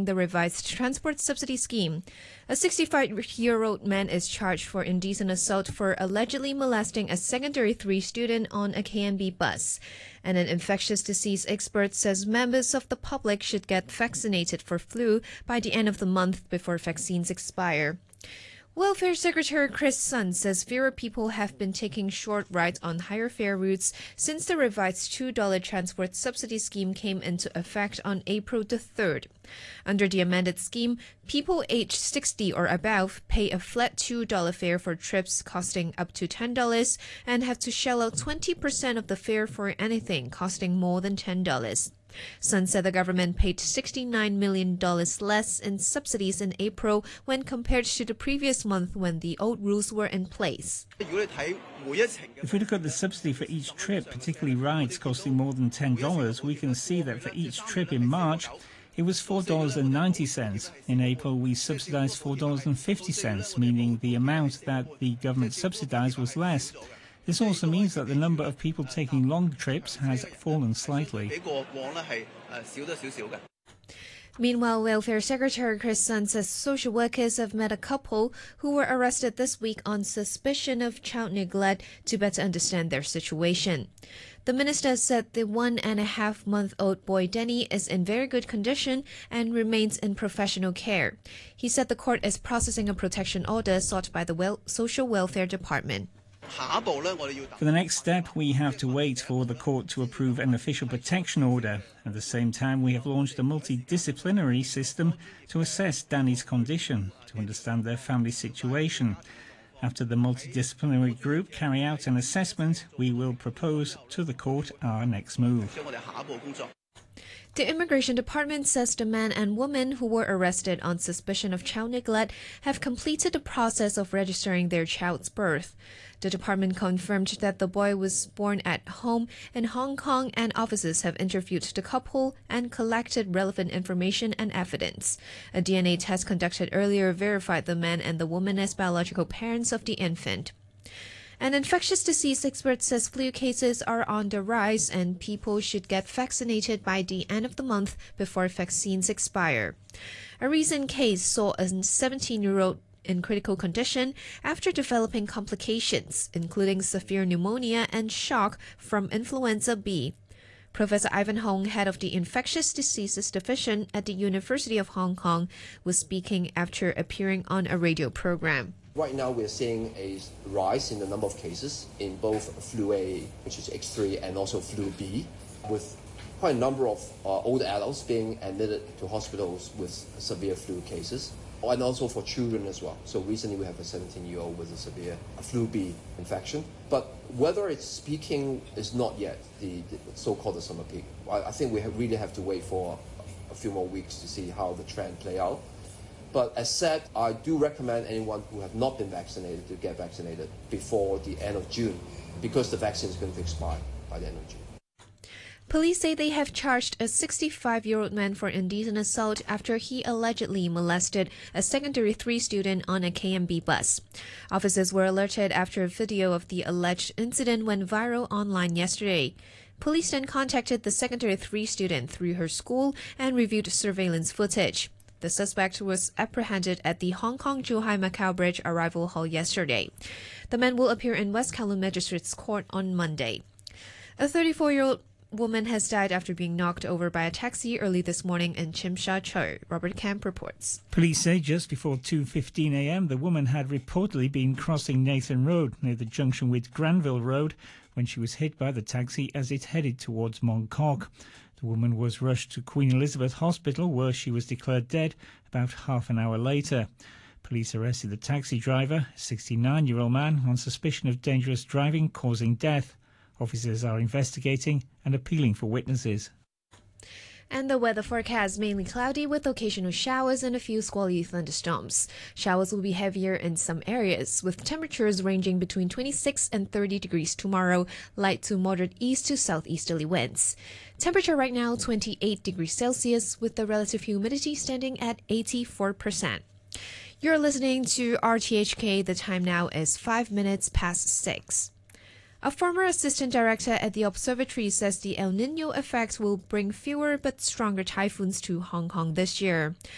the revised transport subsidy scheme. A 65-year-old man is charged for indecent assault for allegedly molesting a secondary 3 student on a KMB bus. And an infectious disease expert says members of the public should get vaccinated for flu by the end of the month before vaccines expire. Welfare Secretary Chris Sun says fewer people have been taking short rides on higher fare routes since the revised $2 transport subsidy scheme came into effect on April the 3rd. Under the amended scheme, people aged 60 or above pay a flat $2 fare for trips costing up to $10 and have to shell out 20% of the fare for anything costing more than $10. Sun said the government paid $69 million less in subsidies in April when compared to the previous month when the old rules were in place. If we look at the subsidy for each trip, particularly rides costing more than $10, we can see that for each trip in March, it was $4.90. In April, we subsidized $4.50, meaning the amount that the government subsidized was less. This also means that the number of people taking long trips has fallen slightly. Meanwhile, Welfare Secretary Chris Sun says social workers have met a couple who were arrested this week on suspicion of child neglect to better understand their situation. The minister said the 1.5-month-old boy Denny is in very good condition and remains in professional care. He said the court is processing a protection order sought by the Social Welfare Department. For the next step, we have to wait for the court to approve an official protection order. At the same time, we have launched a multidisciplinary system to assess Danny's condition, to understand their family situation. After the multidisciplinary group carry out an assessment, we will propose to the court our next move. The Immigration Department says the man and woman who were arrested on suspicion of child neglect have completed the process of registering their child's birth. The department confirmed that the boy was born at home in Hong Kong, and officers have interviewed the couple and collected relevant information and evidence. A DNA test conducted earlier verified the man and the woman as biological parents of the infant. An infectious disease expert says flu cases are on the rise and people should get vaccinated by the end of the month before vaccines expire. A recent case saw a 17-year-old in critical condition after developing complications, including severe pneumonia and shock from influenza B. Professor Ivan Hong, head of the Infectious Diseases Division at the University of Hong Kong, was speaking after appearing on a radio program. Right now, we're seeing a rise in the number of cases in both flu A, which is H3, and also flu B, with quite a number of older adults being admitted to hospitals with severe flu cases, and also for children as well. So recently, we have a 17-year-old with a severe flu B infection. But whether it's peaking is not yet the so-called summer peak. I think we really have to wait for a few more weeks to see how the trend play out. But as said, I do recommend anyone who have not been vaccinated to get vaccinated before the end of June, because the vaccine is going to expire by the end of June. Police say they have charged a 65-year-old man for indecent assault after he allegedly molested a secondary 3 student on a KMB bus. Officers were alerted after a video of the alleged incident went viral online yesterday. Police then contacted the secondary 3 student through her school and reviewed surveillance footage. The suspect was apprehended at the Hong Kong-Zhuhai-Macau Bridge arrival hall yesterday. The man will appear in West Kowloon Magistrates Court on Monday. A 34-year-old woman has died after being knocked over by a taxi early this morning in Tsim Sha Tsui. Robert Camp reports. Police say just before 2:15 a.m. the woman had reportedly been crossing Nathan Road near the junction with Granville Road when she was hit by the taxi as it headed towards Mong Kok. The woman was rushed to Queen Elizabeth Hospital, where she was declared dead about half an hour later. Police arrested the taxi driver, a 69-year-old man, on suspicion of dangerous driving causing death. Officers are investigating and appealing for witnesses. And the weather forecast, mainly cloudy with occasional showers and a few squally thunderstorms. Showers will be heavier in some areas, with temperatures ranging between 26 and 30 degrees tomorrow, light to moderate east to southeasterly winds. Temperature right now 28 degrees Celsius, with the relative humidity standing at 84%. You're listening to RTHK. The time now is 5 minutes past 6. A former assistant director at the observatory says the El Niño effect will bring fewer but stronger typhoons to Hong Kong this year.